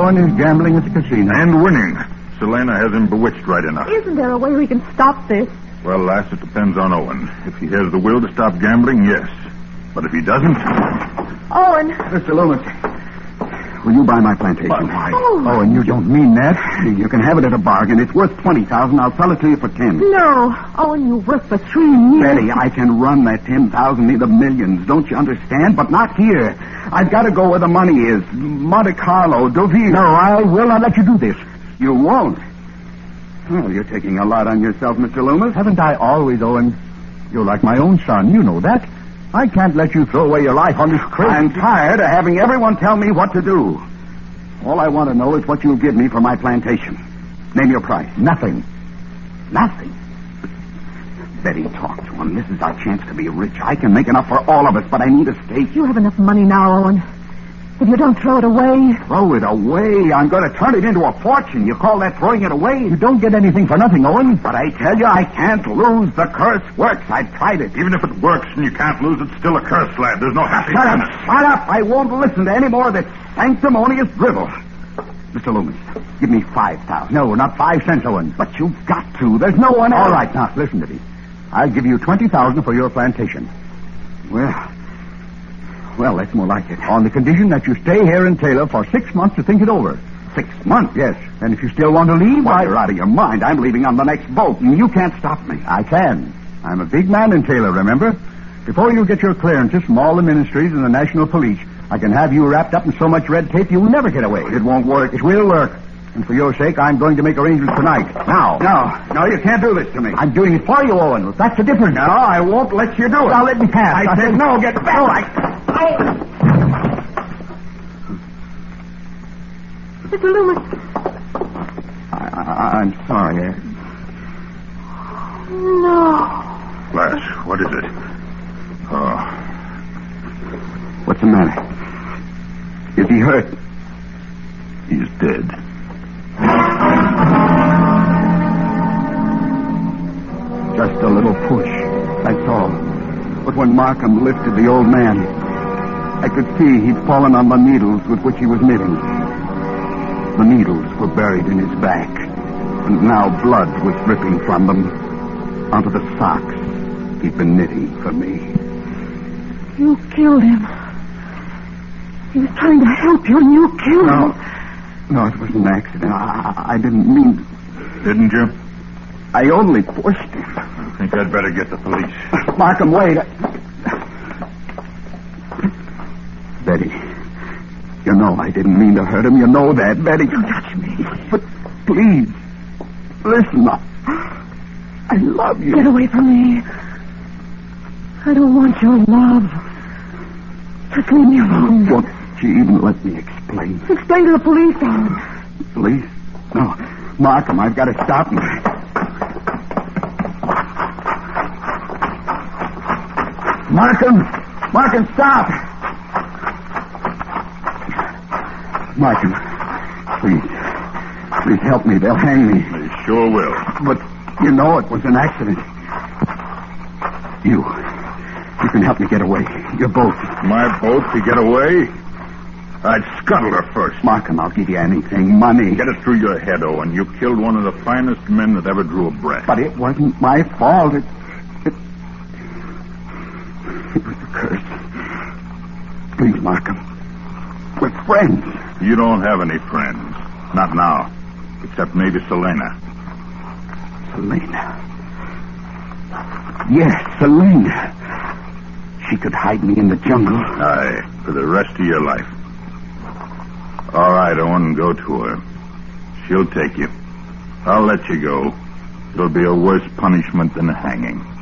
Owen is gambling at the casino. And winning. Selena has him bewitched right enough. Isn't there a way we can stop this? Well, lass, it depends on Owen. If he has the will to stop gambling, yes. But if he doesn't... Owen. Mr. Loomis, will you buy my plantation? Why? Oh, and you don't mean that. You can have it at a bargain. It's worth $20,000. I'll sell it to you for $10,000. No. Owen, you worked for 3 years. Betty, I can run that $10,000 into millions. Don't you understand? But not here. I've got to go where the money is. Monte Carlo, Deauville. No, I will not let you do this. You won't? Well, you're taking a lot on yourself, Mr. Loomis. Haven't I always, Owen? You're like my own son. You know that. I can't let you throw away your life on this crazy... I'm tired of having everyone tell me what to do. All I want to know is what you'll give me for my plantation. Name your price. Nothing. Nothing? Betty, talk to him. This is our chance to be rich. I can make enough for all of us, but I need a stake. You have enough money now, Owen. If you don't throw it away... Throw it away? I'm going to turn it into a fortune. You call that throwing it away? You don't get anything for nothing, Owen. But I tell you, I can't lose. The curse works. I've tried it. Even if it works and you can't lose, it's still a curse, lad. There's no happiness Shut in up. it. Shut up. I won't listen to any more of this sanctimonious drivel. Mr. Loomis, give me $5,000. No, not 5 cents, Owen. But you've got to. There's no one else. All right, now, listen to me. I'll give you $20,000 for your plantation. Well, that's more like it. On the condition that you stay here in Taylor for 6 months to think it over. 6 months? Yes. And if you still want to leave, Why, you're out of your mind. I'm leaving on the next boat, and you can't stop me. I can. I'm a big man in Taylor, remember? Before you get your clearances from all the ministries and the national police, I can have you wrapped up in so much red tape you'll never get away. It won't work. It will work. And for your sake, I'm going to make arrangements tonight. Now. No, you can't do this to me. I'm doing it for you, Owen. That's the difference. No, I won't let you do it. Now, let me pass. I said no, get back. All right. Mr. Loomis. I'm sorry. No. Lass, what is it? Oh. What's the matter? Is he hurt? He's dead. Just a little push, that's all. But when Markham lifted the old man, I could see he'd fallen on the needles with which he was knitting. The needles were buried in his back, and now blood was dripping from them onto the socks he'd been knitting for me. You killed him. He was trying to help you, and you killed him. No, it was an accident. I didn't mean to. Didn't you? I only pushed him. I think I'd better get the police. Markham, wait. Betty, you know I didn't mean to hurt him. You know that, Betty. Don't touch me. But please, listen. I love you. Get away from me. I don't want your love. Just leave me alone. Won't you even let me explain? Explain to the police, Owen. Police? No. Markham, I've got to stop him. Markham, stop! Markham, please help me. They'll hang me. They sure will. But you know it was an accident. You can help me get away. Your boat. My boat to get away? I'd scuttle her first. Markham, I'll give you anything. Money. Get it through your head, Owen. You killed one of the finest men that ever drew a breath. But it wasn't my fault. It was a curse. Please, Markham. We're friends. You don't have any friends. Not now. Except maybe Selena. Selena. Yes, Selena. She could hide me in the jungle. Aye, for the rest of your life. All right, Owen, go to her. She'll take you. I'll let you go. It'll be a worse punishment than hanging.